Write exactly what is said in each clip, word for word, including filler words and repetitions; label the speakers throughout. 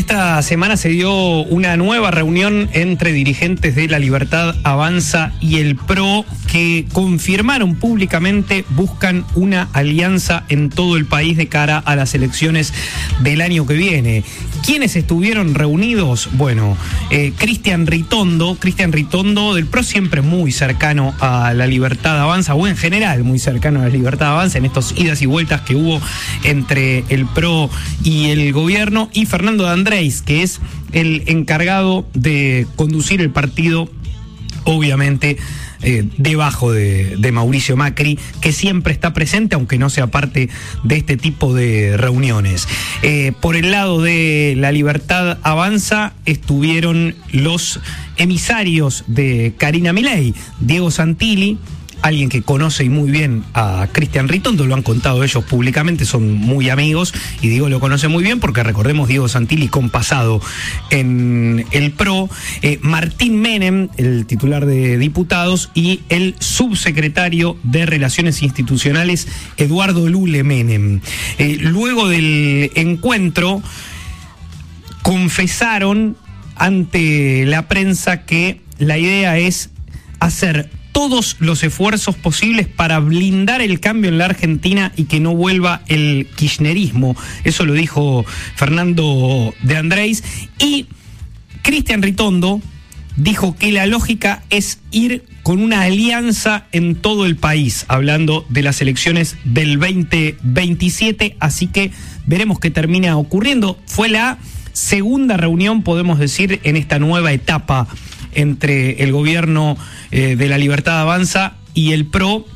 Speaker 1: Esta semana se dio una nueva reunión entre dirigentes de La Libertad Avanza y el P R O que confirmaron públicamente buscan una alianza en todo el país de cara a las elecciones del año que viene. ¿Quiénes estuvieron reunidos? Bueno, eh, Cristian Ritondo, Cristian Ritondo del P R O, siempre muy cercano a La Libertad Avanza, o en general muy cercano a La Libertad Avanza en estos idas y vueltas que hubo entre el P R O y el gobierno, y Fernando de Andrés, que es el encargado de conducir el partido, obviamente eh, debajo de, de Mauricio Macri, que siempre está presente, aunque no sea parte de este tipo de reuniones. Eh, por el lado de La Libertad Avanza estuvieron los emisarios de Karina Milei, Diego Santilli, alguien que conoce y muy bien a Cristian Ritondo, lo han contado ellos públicamente, son muy amigos, y Diego lo conoce muy bien porque recordemos Diego Santilli con pasado en el P R O, eh, Martín Menem, el titular de diputados, y el subsecretario de Relaciones Institucionales, Eduardo Lule Menem. Eh, luego del encuentro, confesaron ante la prensa que la idea es hacer todos los esfuerzos posibles para blindar el cambio en la Argentina y que no vuelva el kirchnerismo. Eso lo dijo Fernando de Andrés. Y Cristian Ritondo dijo que la lógica es ir con una alianza en todo el país, hablando de las elecciones del veinte veintisiete, así que veremos qué termina ocurriendo. Fue la segunda reunión, podemos decir, en esta nueva etapa entre el gobierno eh, de La Libertad Avanza y el P R O,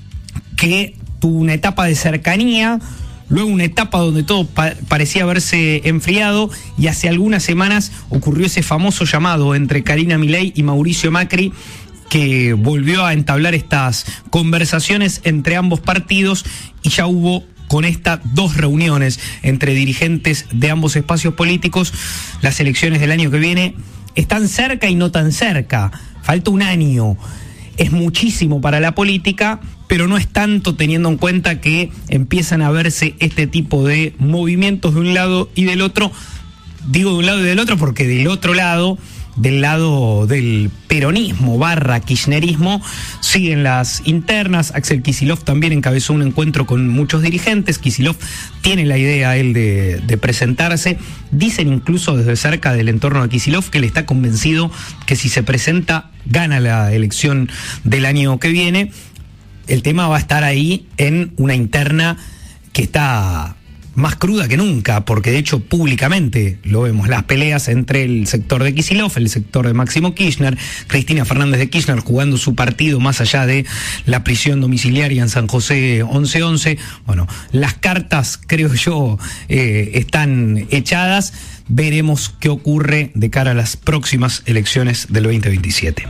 Speaker 1: que tuvo una etapa de cercanía, luego una etapa donde todo pa- parecía haberse enfriado, y hace algunas semanas ocurrió ese famoso llamado entre Karina Milei y Mauricio Macri, que volvió a entablar estas conversaciones entre ambos partidos, y ya hubo con estas dos reuniones entre dirigentes de ambos espacios políticos. Las elecciones del año que viene están cerca y no tan cerca, falta un año, es muchísimo para la política, pero no es tanto teniendo en cuenta que empiezan a verse este tipo de movimientos de un lado y del otro. Digo de un lado y del otro porque del otro lado, del lado del peronismo barra kirchnerismo, siguen las internas. Axel Kicillof también encabezó un encuentro con muchos dirigentes. Kicillof tiene la idea él de, de presentarse. Dicen incluso desde cerca del entorno de Kicillof que él está convencido que si se presenta gana la elección del año que viene. El tema va a estar ahí en una interna que está más cruda que nunca, porque de hecho públicamente lo vemos, las peleas entre el sector de Kicillof, el sector de Máximo Kirchner, Cristina Fernández de Kirchner jugando su partido más allá de la prisión domiciliaria en San José once once. Bueno, las cartas, creo yo, eh, están echadas. Veremos qué ocurre de cara a las próximas elecciones del veinte veintisiete.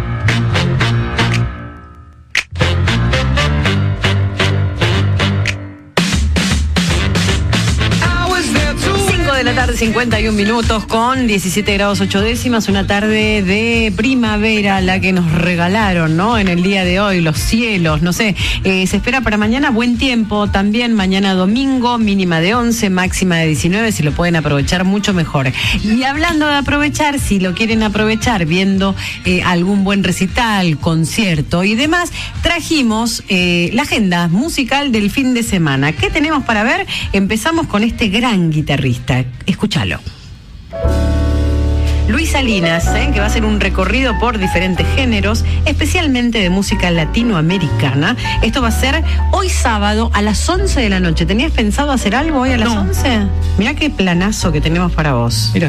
Speaker 2: cincuenta y un minutos con diecisiete grados ocho décimas, una tarde de primavera la que nos regalaron, ¿no? En el día de hoy, los cielos, no sé, eh, se espera para mañana buen tiempo, también mañana domingo, mínima de once, máxima de diecinueve, si lo pueden aprovechar mucho mejor. Y hablando de aprovechar, si lo quieren aprovechar viendo eh, algún buen recital, concierto y demás, trajimos eh, la agenda musical del fin de semana. ¿Qué tenemos para ver? Empezamos con este gran guitarrista. Escúchalo. Luis Salinas, ¿eh? que va a hacer un recorrido por diferentes géneros, especialmente de música latinoamericana. Esto va a ser hoy sábado a las once de la noche. ¿Tenías pensado hacer algo hoy a las no. once? Mirá qué planazo que tenemos para vos.
Speaker 1: Mirá.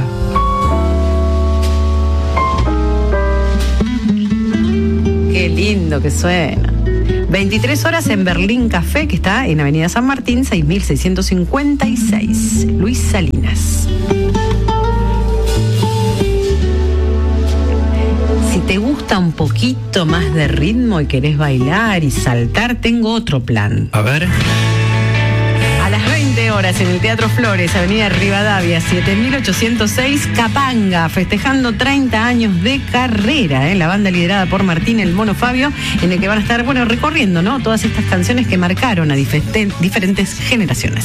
Speaker 2: Qué lindo que suena. veintitrés horas en Berlín Café, que está en Avenida San Martín, seis mil seiscientos cincuenta y seis. Luis Salinas. Si te gusta un poquito más de ritmo y querés bailar y saltar, tengo otro plan.
Speaker 1: A ver.
Speaker 2: A las veinte horas en el Teatro Flores, Avenida Rivadavia, siete mil ochocientos seis, Capanga, festejando treinta años de carrera, ¿eh? La banda liderada por Martín el Mono Fabio, en el que van a estar, bueno, recorriendo, ¿no? Todas estas canciones que marcaron a diferentes, diferentes generaciones.